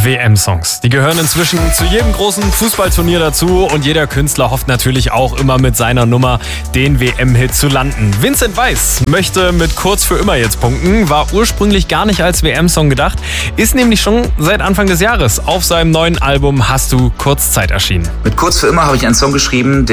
WM-Songs. Die gehören inzwischen zu jedem großen Fußballturnier dazu und jeder Künstler hofft natürlich auch immer mit seiner Nummer den WM-Hit zu landen. Vincent Weiss möchte mit Kurz für immer jetzt punkten, war ursprünglich gar nicht als WM-Song gedacht, ist nämlich schon seit Anfang des Jahres auf seinem neuen Album Hast du Kurzzeit erschienen. Mit Kurz für immer habe ich einen Song geschrieben,